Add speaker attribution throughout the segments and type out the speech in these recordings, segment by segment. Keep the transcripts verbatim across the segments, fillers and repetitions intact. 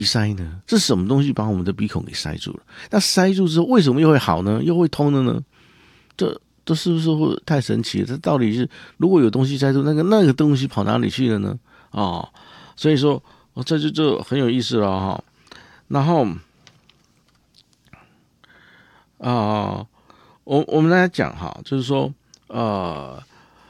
Speaker 1: 塞呢？这是什么东西把我们的鼻孔给塞住了？那塞住之后，为什么又会好呢？又会通了呢？这这是不是会太神奇了？这到底是如果有东西塞住，那个那个东西跑哪里去了呢？哦，所以说，哦、这就就很有意思了哈、哦。然后啊、呃，我我们来讲哈，就是说，呃，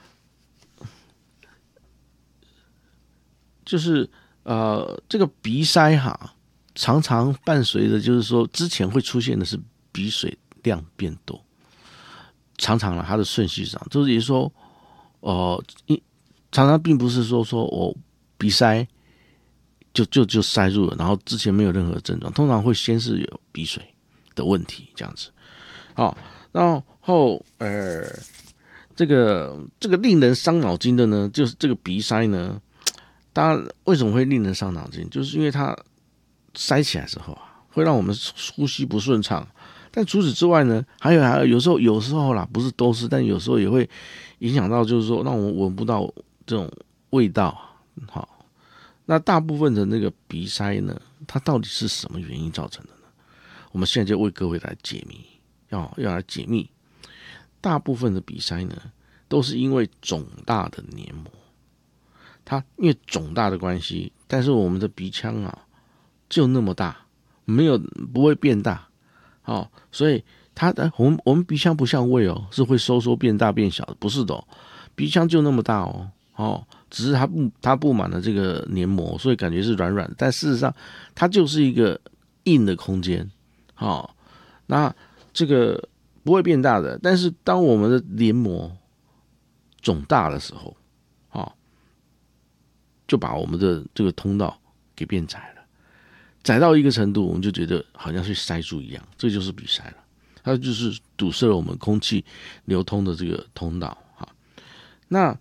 Speaker 1: 就是呃，这个鼻塞哈，常常伴随着就是说，之前会出现的是鼻水量变多，常常啦，它的顺序上，就是也就是说，哦、呃，常常并不是说说我鼻塞就就就塞住了，然后之前没有任何症状，通常会先是有鼻水的问题这样子。好，然后呃，这个这个令人伤脑筋的呢，就是这个鼻塞呢，当然为什么会令人伤脑筋，就是因为它塞起来之后啊，会让我们呼吸不顺畅。但除此之外呢，还有还有有时候有时候啦，不是都是，但有时候也会影响到，就是说让我们闻不到这种味道。好，那大部分的那个鼻塞呢，它到底是什么原因造成的呢？我们现在就为各位来解谜，要要来解密。大部分的鼻塞呢，都是因为肿大的黏膜，它因为肿大的关系，但是我们的鼻腔啊就那么大，没有不会变大。哦，所以它我们我们鼻腔不像胃哦，是会收缩变大变小的，不是的哦，鼻腔就那么大哦，哦，只是它布它布满了这个黏膜，所以感觉是软软的，但事实上它就是一个硬的空间，哦，那这个不会变大的，但是当我们的黏膜肿大的时候，哦，就把我们的这个通道给变窄了。窄到一个程度，我们就觉得好像是塞住一样，这就是鼻塞了。它就是堵塞了我们空气流通的这个通道。哈，那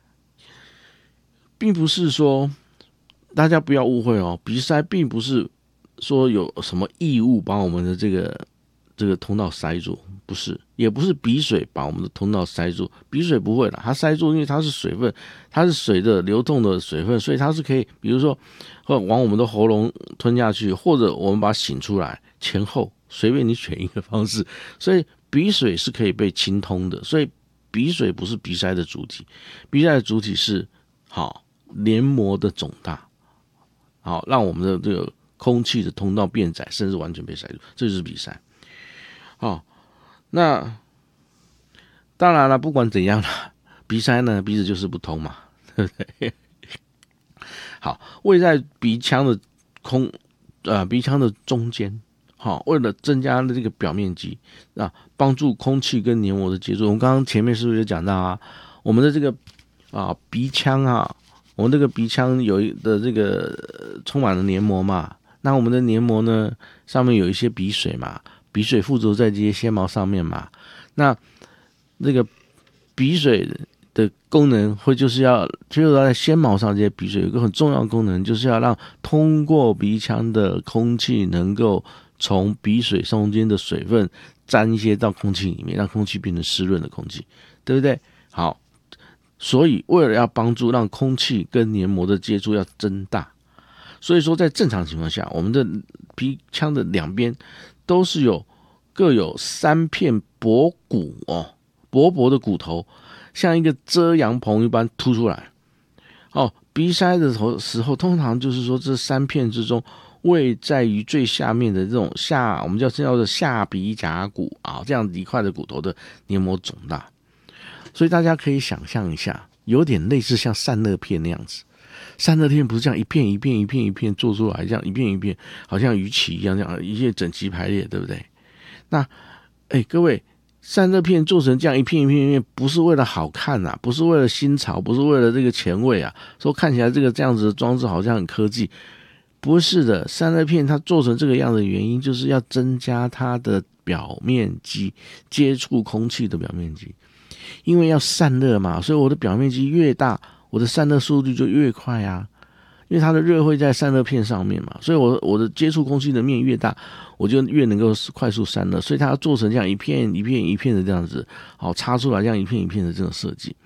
Speaker 1: 并不是说大家不要误会哦，鼻塞并不是说有什么异物把我们的这个这个通道塞住，不是，也不是鼻水把我们的通道塞住，鼻水不会啦，它塞住，因为它是水分，它是水的流动的水分，所以它是可以，比如说往我们的喉咙吞下去，或者我们把它擤出来，前后随便你选一个方式，所以鼻水是可以被清通的，所以鼻水不是鼻塞的主体，鼻塞的主体是好黏膜的肿大，好让我们的这个空气的通道变窄，甚至完全被塞住，这就是鼻塞。好，那当然了，不管怎样啦，鼻塞呢，鼻子就是不通嘛，对不对？好，位在鼻腔的空呃鼻腔的中间，好，为了增加这个表面积啊，帮助空气跟黏膜的接触。我们刚刚前面是不是有讲到啊？我们的这个啊鼻腔啊，我们这个鼻腔有的这个充满了黏膜嘛，那我们的黏膜呢上面有一些鼻水嘛。鼻水附着在这些纤毛上面嘛，那那个鼻水的功能会就是要就是要在纤毛上，这些鼻水有一个很重要的功能，就是要让通过鼻腔的空气能够从鼻水中间的水分沾一些到空气里面，让空气变成湿润的空气，对不对？好，所以为了要帮助让空气跟黏膜的接触要增大，所以说在正常情况下，我们的鼻腔的两边都是有各有三片薄骨哦，薄薄的骨头，像一个遮阳棚一般凸出来。哦，鼻塞的时候，通常就是说这三片之中，位在于最下面的这种下，我们叫叫做下鼻甲骨啊，这样一块的骨头的黏膜肿大，所以大家可以想象一下，有点类似像散热片那样子。散热片不是这样一片一片一片一片做出来，这样一片一片，好像鱼鳍一样，这样一些整齐排列，对不对？那，哎，各位，散热片做成这样一片一片一片，不是为了好看啊，不是为了新潮，不是为了这个前卫啊，说看起来这个这样子的装置好像很科技，不是的。散热片它做成这个样的原因，就是要增加它的表面积，接触空气的表面积，因为要散热嘛，所以我的表面积越大，我的散热速度就越快啊，因为它的热会在散热片上面嘛，所以我我的接触空气的面越大，我就越能够快速散热，所以它要做成这样一片一片一片的这样子，好插出来这样一片一片的这种设计。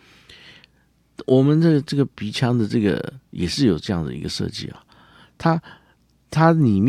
Speaker 1: 我们的这个鼻腔的这个也是有这样的一个设计啊，它它里面